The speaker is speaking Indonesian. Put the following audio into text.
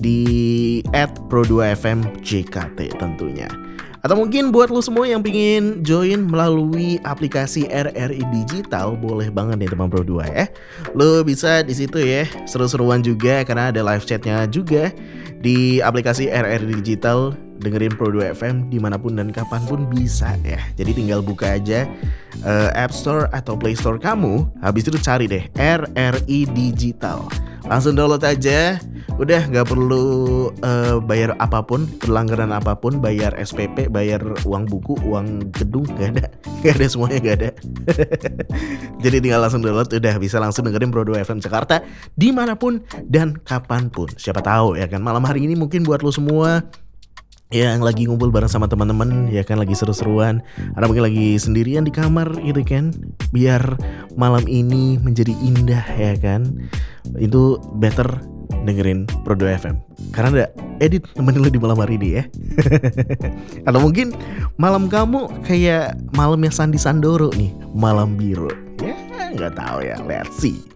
di @pro2fmjkt tentunya. Atau mungkin buat lo semua yang pingin join melalui aplikasi RRI Digital, boleh banget nih teman Pro2 ya. Lo bisa di situ ya, seru-seruan juga karena ada live chatnya juga di aplikasi RRI Digital. Dengerin Pro2 FM dimanapun dan kapanpun bisa ya. Jadi tinggal buka aja App Store atau Play Store kamu. Habis itu cari deh RRI Digital. Langsung download aja. Udah gak perlu bayar apapun, berlangganan apapun, bayar SPP, bayar uang buku, uang gedung, gak ada semuanya, gak ada. Jadi tinggal langsung download, udah bisa langsung dengerin Pro2 FM Jakarta dimanapun dan kapanpun. Siapa tahu ya kan, malam hari ini mungkin buat lo semua yang lagi ngumpul bareng sama teman-teman, ya kan, lagi seru-seruan, atau mungkin lagi sendirian di kamar gitu kan, biar malam ini menjadi indah ya kan, itu better dengerin Pro2 FM karena ada edit temenin lo di malam hari ini ya. Atau mungkin malam kamu kayak malamnya Sandi Sandoro nih, malam biru ya, nggak tahu ya, let's see.